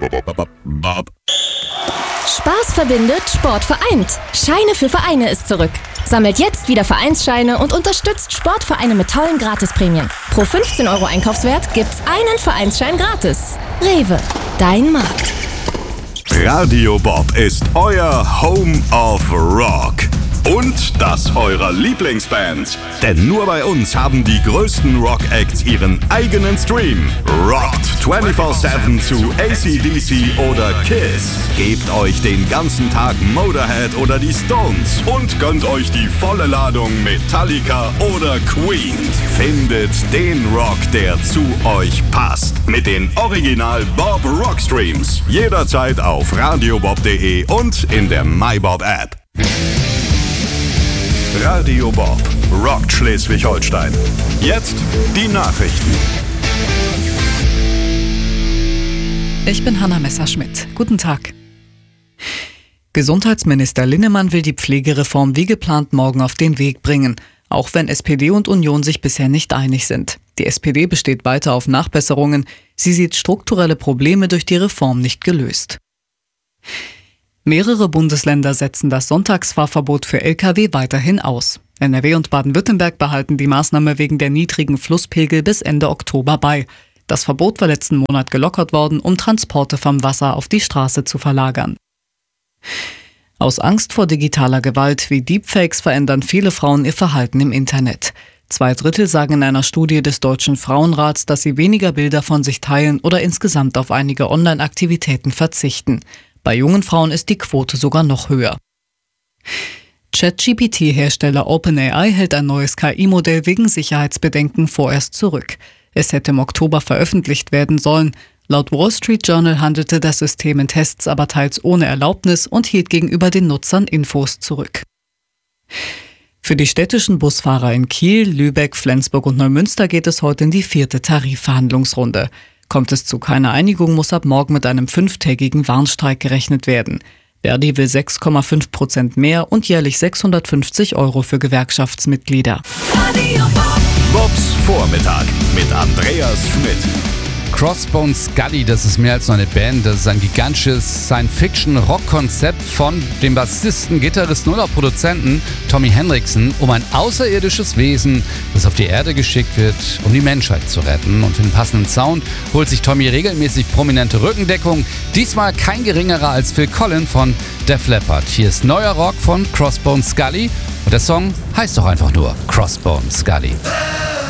Bob. Spaß verbindet, Sport vereint. Scheine für Vereine ist zurück. Sammelt jetzt wieder Vereinsscheine und unterstützt Sportvereine mit tollen Gratisprämien. Pro 15 € Einkaufswert gibt's einen Vereinsschein gratis. Rewe, dein Markt. Radio Bob ist euer Home of Rock. Und das eurer Lieblingsbands. Denn nur bei uns haben die größten Rock-Acts ihren eigenen Stream. Rockt 24/7 zu AC/DC oder Kiss. Gebt euch den ganzen Tag Motorhead oder die Stones. Und gönnt euch die volle Ladung Metallica oder Queen. Findet den Rock, der zu euch passt. Mit den Original Bob Rock Streams. Jederzeit auf radiobob.de und in der MyBob App. Radio Bob rockt Schleswig-Holstein. Jetzt die Nachrichten. Ich bin Hanna Messerschmidt. Guten Tag. Gesundheitsminister Linnemann will die Pflegereform wie geplant morgen auf den Weg bringen, auch wenn SPD und Union sich bisher nicht einig sind. Die SPD besteht weiter auf Nachbesserungen. Sie sieht strukturelle Probleme durch die Reform nicht gelöst. Mehrere Bundesländer setzen das Sonntagsfahrverbot für Lkw weiterhin aus. NRW und Baden-Württemberg behalten die Maßnahme wegen der niedrigen Flusspegel bis Ende Oktober bei. Das Verbot war letzten Monat gelockert worden, um Transporte vom Wasser auf die Straße zu verlagern. Aus Angst vor digitaler Gewalt wie Deepfakes verändern viele Frauen ihr Verhalten im Internet. 2/3 sagen in einer Studie des Deutschen Frauenrats, dass sie weniger Bilder von sich teilen oder insgesamt auf einige Online-Aktivitäten verzichten. Bei jungen Frauen ist die Quote sogar noch höher. ChatGPT-Hersteller OpenAI hält ein neues KI-Modell wegen Sicherheitsbedenken vorerst zurück. Es hätte im Oktober veröffentlicht werden sollen. Laut Wall Street Journal handelte das System in Tests aber teils ohne Erlaubnis und hielt gegenüber den Nutzern Infos zurück. Für die städtischen Busfahrer in Kiel, Lübeck, Flensburg und Neumünster geht es heute in die 4. Tarifverhandlungsrunde. Kommt es zu keiner Einigung, muss ab morgen mit einem 5-tägigen Warnstreik gerechnet werden. Verdi will 6,5% mehr und jährlich 650 € für Gewerkschaftsmitglieder. Bobs Vormittag mit Andreas Schmidt. Crossbones Scully, das ist mehr als nur eine Band, das ist ein gigantisches Science-Fiction-Rock-Konzept von dem Bassisten, Gitarristen und auch Produzenten Tommy Henriksen um ein außerirdisches Wesen, das auf die Erde geschickt wird, um die Menschheit zu retten. Und für den passenden Sound holt sich Tommy regelmäßig prominente Rückendeckung, diesmal kein geringerer als Phil Collen von Def Leppard. Hier ist neuer Rock von Crossbones Scully und der Song heißt doch einfach nur Crossbones Scully.